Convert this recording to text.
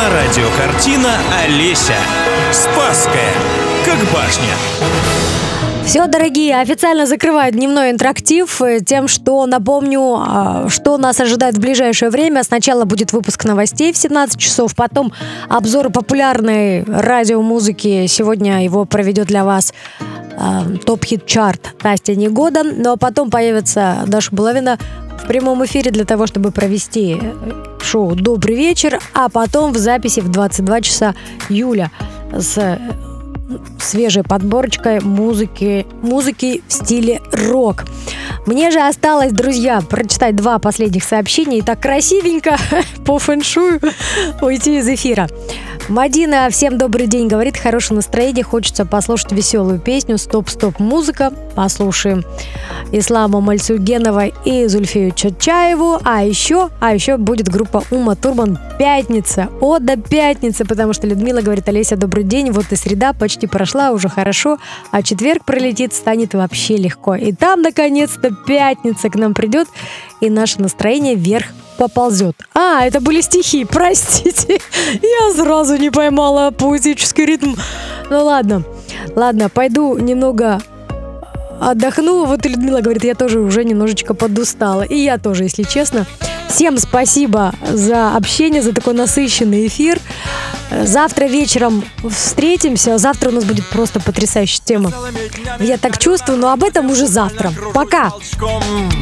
Радиокартина «Олеся». Спасская, как башня. Все, дорогие, официально закрываю дневной интерактив тем, что напомню, что нас ожидает в ближайшее время. Сначала будет выпуск новостей в 17 часов, потом обзор популярной радиомузыки. Сегодня его проведет для вас топ-хит-чарт Настя Негода. Ну а потом появится Даша Булавина в прямом эфире для того, чтобы провести шоу «Добрый вечер», а потом в записи в 22 часа Юля с свежей подборочкой музыки в стиле рок. Мне же осталось, друзья, прочитать 2 последних сообщения и так красивенько по фэншую уйти из эфира. Мадина, всем добрый день, говорит, хорошее настроение, хочется послушать веселую песню «Стоп-стоп музыка». Послушаем Ислама Мальсугенова и Зульфию Чачаеву. А еще будет группа Ума Турман «Пятница». О, да пятница, потому что Людмила говорит: Олеся, добрый день, вот и среда почти прошла, уже хорошо, а четверг пролетит, станет вообще легко. И там, наконец-то, пятница к нам придет, и наше настроение вверх поползет. Это были стихи, простите. Я сразу не поймала поэтический ритм. Ну ладно, пойду немного отдохну. Вот и Людмила говорит, я тоже уже немножечко подустала. И я тоже, если честно. Всем спасибо за общение, за такой насыщенный эфир. Завтра вечером встретимся. Завтра у нас будет просто потрясающая тема. Я так чувствую, но об этом уже завтра. Пока!